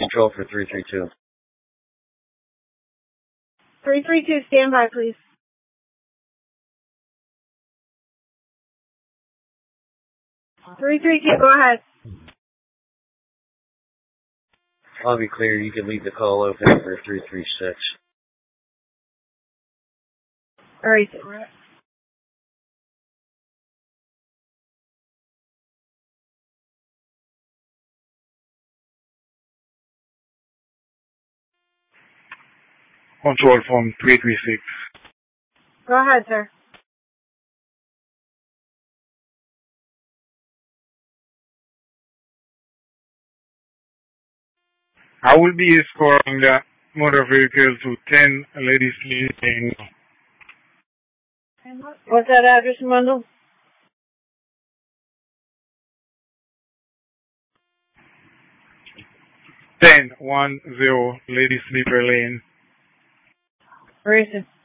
Control for 332. 332, stand by, please. Three, go ahead. I'll be clear. You can leave the call open for 336. All right. Control from 336. Go ahead, sir. I will be escorting the motor vehicle to 10 Ladies Lane. What's that address, Mundell? 1010 Lady Sleeper Lane. Where is it?